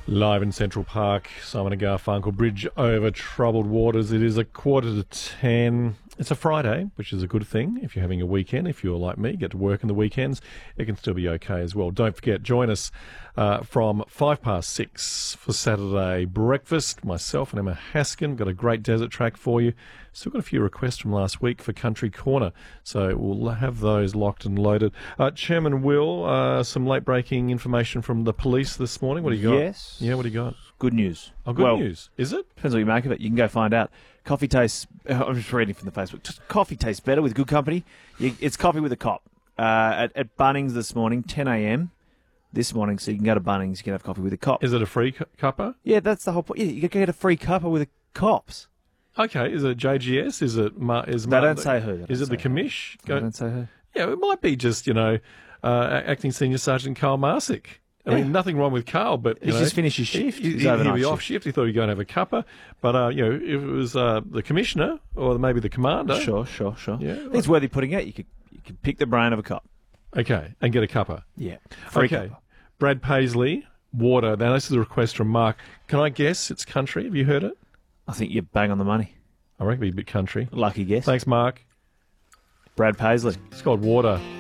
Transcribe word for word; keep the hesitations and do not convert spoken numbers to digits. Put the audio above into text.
Live in Central Park, Simon and Garfunkel, Bridge Over Troubled Waters. It is a quarter to ten. It's a Friday, which is a good thing. If you're having a weekend, if you're like me, get to work in the weekends, it can still be okay as well. Don't forget, join us uh, from five past six for Saturday breakfast. Myself and Emma Haskin got a great desert track for you. Still got a few requests from last week for Country Corner, so we'll have those locked and loaded. Uh, Chairman Will, uh, some late-breaking information from the police this morning. What do you got? Yes. Yeah, what do you got? Good news. Oh, good well, news. Is it? Depends what you make of it. You can go find out. Coffee tastes... I'm just reading from the Facebook. Just coffee tastes better with good company. You, it's coffee with a cop. Uh, at, at Bunnings this morning, ten a.m. this morning, so you can go to Bunnings, you can have coffee with a cop. Is it a free cu- cuppa? Yeah, that's the whole point. Yeah, you can get a free cuppa with a cops. Okay, is it J G S? Is it... Ma- is They Ma- don't say who. They Is don't it the say who. commish? They don't say who. Yeah, it might be just, you know, uh, Acting Senior Sergeant Carl Marsick. I mean, Yeah. nothing wrong with Carl, but, you He's know, just finished his he- shift. He, His he, overnight he'd be off shift. shift. He thought he'd go and have a cuppa. But, uh, you know, if it was uh, the commissioner or maybe the commander. Sure, sure, sure. Yeah, I think it's worthy putting out. You could you could pick the brain of a cop. Okay, and get a cuppa. Yeah. Free Okay. cuppa. Brad Paisley, Water. Now, this is a request from Mark. Can I guess it's country? Have you heard it? I think you're bang on the money. I reckon it'd be a bit country. Lucky guess. Thanks, Mark. Brad Paisley. It's called Water.